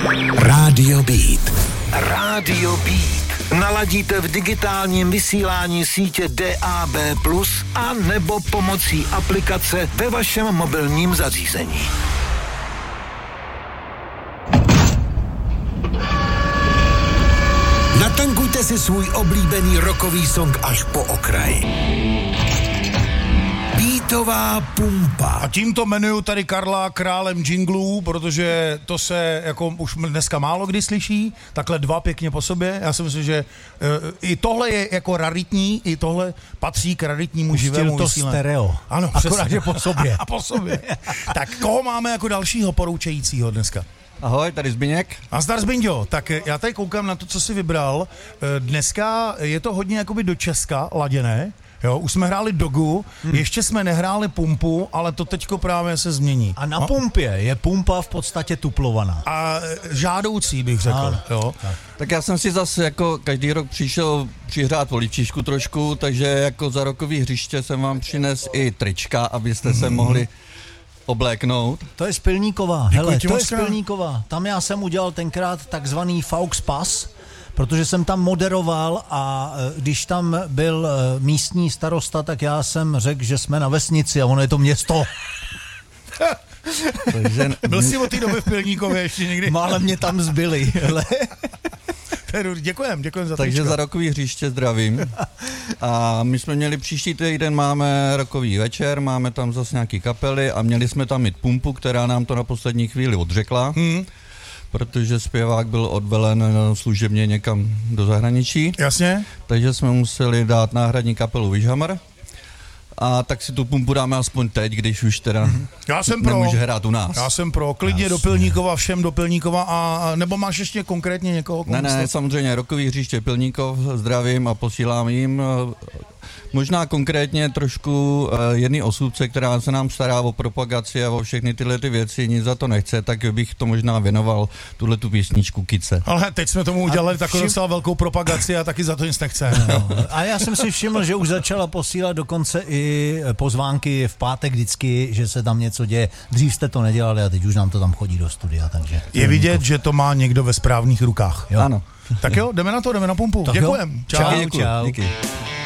Rádio Beat. Rádio Beat. Naladíte v digitálním vysílání sítě DAB+, a nebo pomocí aplikace ve vašem mobilním zařízení. Natankujte si svůj oblíbený rockový song až po okraj. Beatová pumpa. A tímto jmenuju tady Karla králem jinglů, protože to se jako už dneska málo kdy slyší, takhle dva pěkně po sobě. Já si myslím, že i tohle je jako raritní, i tohle patří k raritnímu živému to vysílání. stereo. Ano, akorát, že po sobě. A po sobě. Tak koho máme jako dalšího poroučejícího dneska? Ahoj, tady Zbyněk. Nazdar Zbyňo, tak já tady koukám na to, co jsi vybral. Dneska je to hodně jakoby do Česka laděné. Jo, už jsme hráli Dogu, ještě jsme nehráli Pumpu, ale to teďko právě se změní. A na Pumpě je Pumpa v podstatě tuplovaná. A žádoucí bych řekl. Jo. Tak já jsem si zase jako každý rok přišel přihrát voličičku trošku, takže jako za rokový hřiště jsem vám přines i trička, abyste se mohli obléknout. To je z Pilníkova. Hele, to je z krát. Pilníkova. Tam já jsem udělal tenkrát takzvaný Faux Pass, protože jsem tam moderoval a když tam byl místní starosta, tak já jsem řekl, že jsme na vesnici a ono je to město. Takže Byl jsi od té doby v Pilníkově ještě někdy? Málem mě tam zbyli. Děkujem za takže tričko. za rokový hřiště zdravím. A my jsme měli příští týden, máme rokový večer, máme tam zase nějaký kapely a měli jsme tam i Pumpu, která nám to na poslední chvíli odřekla. Protože zpěvák byl odvelen služebně někam do zahraničí. Jasně? Takže jsme museli dát náhradní kapelu Wishhammer. A tak si tu Pumpu dáme aspoň teď, když už teda Já jsem pro. nemůže hrát u nás. Já jsem pro. Klidně do Pilníkova, všem do Pilníkova. A nebo máš ještě konkrétně někoho? Ne, samozřejmě rokový hřiště Pilníkov, zdravím a posílám jim. Možná konkrétně trošku jedný osobce, která se nám stará o propagaci a o všechny tyhle ty věci, nic za to nechce, tak bych to možná věnoval tuhletu písničku Kice. Ale teď jsme tomu udělali takovou docela velkou propagaci a taky za to nic nechce. No. A já jsem si všiml, že už začala posílat dokonce i pozvánky v pátek vždycky, že se tam něco děje. Dřív jste to nedělali a teď už nám to tam chodí do studia, takže... Je vidět, že to má někdo ve správných rukách. Jo. Ano. Tak jo, jdeme na to, jdeme na Pumpu. Tak Děkujem. jo. Čau. Díky.